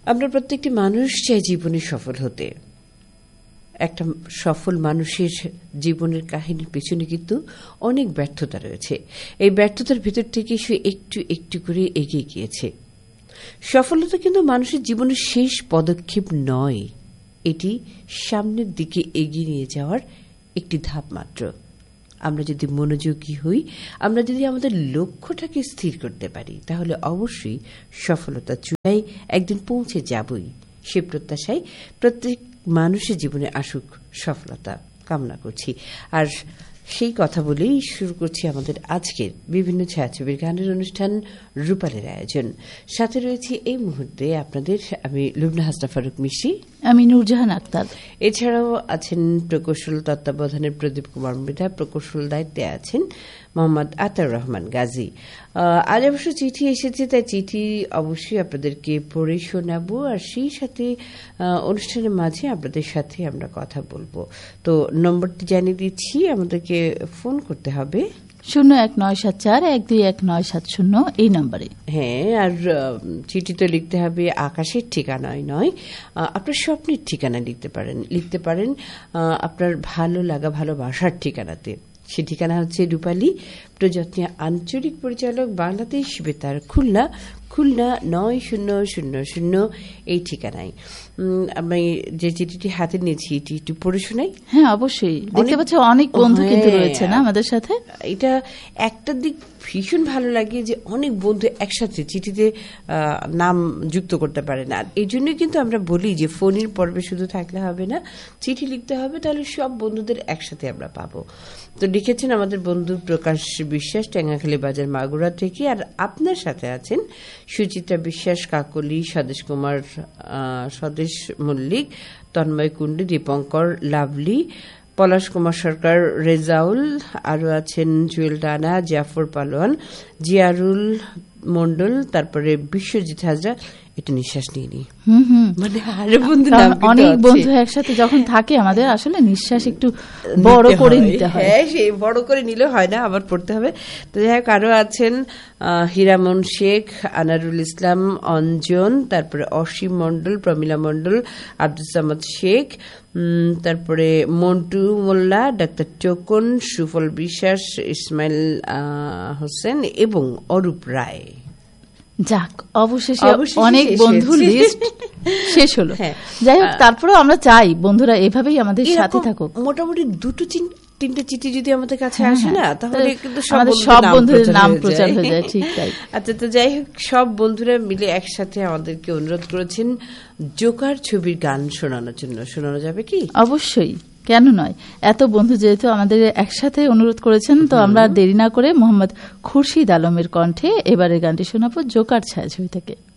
আমরা প্রত্যেকটি মানুষ চাই জীবনে সফল হতে। একটা সফল মানুষের জীবনের কাহিনীর পেছনে কিন্তু অনেক ব্যর্থতা রয়েছে। এই ব্যর্থতার ভেতর থেকে সে একটু একটু করে এগিয়ে গিয়েছে। সফলতা কিন্তু মানুষের জীবনের শেষ পদক্ষেপ নয়, এটি সামনের দিকে এগিয়ে নিয়ে যাওয়ার একটি ধাপ মাত্র। আমরা যদি মনোযোগী হই, আমরা যদি আমাদের লক্ষ্যটাকে স্থির করতে পারি, তাহলে অবশ্যই সফলতার চূড়ায় একদিন পৌঁছে যাবই। সে প্রত্যাশায় প্রত্যেক মানুষের জীবনে আসুক সফলতা কামনা করছি। আর সেই কথা বলেই শুরু করছি আমাদের আজকের বিভিন্ন ছায়াছবির গানের অনুষ্ঠান রূপালের আয়োজন। সাথে রয়েছে এই মুহূর্তে আপনাদের আমি লুবনা হাসনা ফারুক মিশি, আমি নূরজাহান আক্তার। এছাড়াও আছেন প্রকৌশল তত্ত্বাবধানের প্রদীপ কুমার মৃধা, প্রকৌশল দায়িত্বে আছেন মোহাম্মদ আতার রহমান গাজী। আজ অবশ্য চিঠি এসেছে, তাই চিঠি অবশ্যই আপনাদেরকে পড়ে শোনাবো, আর সেই সাথে অনুষ্ঠানের মাঝে আপনাদের সাথে আমরা কথা বলবো। তো নম্বরটি জানিয়ে দিচ্ছি, আমাদেরকে ফোন করতে হবে 0197412190 এই নম্বরে। হ্যাঁ, আর চিঠি তো লিখতে হবে আকাশের ঠিকানায় নয়, আপনার স্বপ্নের ঠিকানা লিখতে পারেন আপনার ভালো লাগা ভালোবাসার ঠিকানাতে। সে ঠিকানা হচ্ছে রূপালী প্রযত্নে আঞ্চলিক পরিচালক, বাংলাদেশ বেতার, খুলনা 9000 এই ঠিকানায়। আমি যে চিঠিটি হাতে নিয়েছি এটি একটু পড়ে শোনাই। হ্যাঁ, অবশ্যই। দেখতে পাচ্ছি অনেক বন্ধু কিন্তু রয়েছে না আমাদের সাথে। এটা একটা দিক ভীষণ ভালো লাগে যে অনেক বন্ধু একসাথে চিঠিতে নাম যুক্ত করতে পারে না। এই জন্যই কিন্তু আমরা বলি যে ফোনের পর্বে শুধু থাকলে হবে না, চিঠি লিখতে হবে, তাহলে সব বন্ধুদের একসাথে আমরা পাবো। তো লিখেছেন আমাদের বন্ধু প্রকাশ বিশ্বাস, টেঙ্গাখালী বাজার, মাগুরা থেকে। আর আপনার সাথে আছেন সুচিত্রা বিশ্বাস, কাকলি, স্বদেশ কুমার, স্বদেশ মল্লিক, তন্ময় কুণ্ডু, দীপঙ্কর, লাভলি, পলাশ কুমার সরকার, রেজাউল, আরো আছেন জুয়েল রানা, জাফর পালোয়ান, জিয়ারুল মন্ডল, তারপরে বিশ্বজিৎ হাজরা। একটু নিঃশ্বাস নিয়ে নি, মানে অনেক বন্ধু একসাথে যখন থাকে আমাদের আসলে নিঃশ্বাস একটু বড় করে নিতে হয়। হ্যাঁ, সেই বড় করে নিলে হয় না, আবার পড়তে হবে। তো যাই হোক, আরো আছেন হীরামন শেখ, আনারুল ইসলাম, অঞ্জন, তারপরে অসীম মন্ডল, প্রমিলা মন্ডল, আব্দুল সামাদ শেখ, তারপরে মন্টু মোল্লা, ডাক্তার টোকন, সুফল বিশ্বাস, ইসমাইল হোসেন এবং অরূপ রায়। যাক, অবশেষে অনেক বন্ধু লিস্ট শেষ হলো। যাই হোক, তারপরেও আমরা চাই বন্ধুরা এভাবেই আমাদের সাথে থাকুক। মোটামুটি 2-3টে চিঠি যদি আমাদের কাছে আসে না, তাহলে কিন্তু সব বন্ধুদের নাম প্রচার হয়ে যায়। ঠিক তাই। আচ্ছা, তো যাই হোক, সব বন্ধুরা মিলে একসাথে আমাদেরকে অনুরোধ করেছেন জোকার ছবির গান শোনানোর জন্য। শোনানো যাবে কি? অবশ্যই, কেন নয়। এত বন্ধু যেহেতু আমাদের একসাথে অনুরোধ করেছেন, তো আমরা দেরি না করে মোহাম্মদ খুরশিদ আলমের কণ্ঠে এবারের গানটি শোনাবো জোকার ছায়াছবি থেকে।